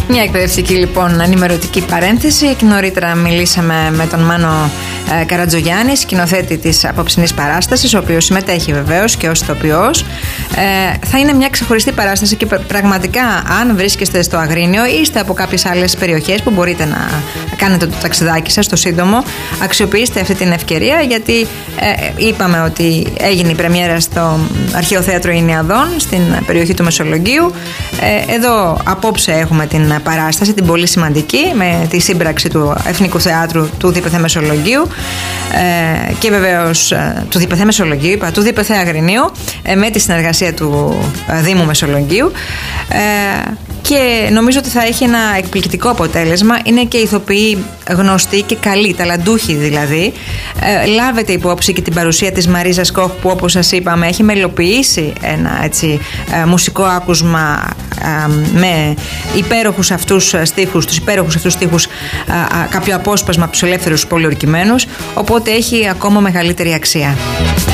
Μια εκπαιδευτική λοιπόν ενημερωτική παρένθεση. Και νωρίτερα μιλήσαμε με τον Μάνο Καρατζογιάννη, σκηνοθέτη της απόψινής παράστασης, ο οποίος συμμετέχει βεβαίως και ως ηθοποιός. Θα είναι μια ξεχωριστή παράσταση και πραγματικά, αν βρίσκεστε στο Αγρίνιο ή είστε από κάποιες άλλες περιοχές που μπορείτε να κάνετε το ταξιδάκι σας, το σύντομο, αξιοποιήστε αυτή την ευκαιρία, γιατί είπαμε ότι έγινε η πρεμιέρα στο Αρχαίο Θέατρο Ινιαδών στην περιοχή του Μεσολογγίου. Εδώ απόψε έχουμε την παράσταση, την πολύ σημαντική, με τη σύμπραξη του Εθνικού Θεάτρου του ΔΠΘ Μεσολογγίου και βεβαίως του ΔΠΘ Μεσολογγίου, είπα, του ΔΠΘ Αγρινίου, με τη συνεργασία του Δήμου Μεσολογγίου, και νομίζω ότι θα έχει ένα εκπληκτικό αποτέλεσμα. Είναι και ηθοποιοί γνωστοί και καλοί, ταλαντούχοι δηλαδή. Λάβετε υπόψη και την παρουσία της Μαρίζας Κόχ, που όπως σας είπαμε έχει μελοποιήσει ένα έτσι μουσικό άκουσμα με υπέροχους αυτούς στίχους, τους υπέροχους αυτούς στίχους, κάποιο απόσπασμα από τους ελεύθερους πολιορκημένους, οπότε έχει ακόμα μεγαλύτερη αξία.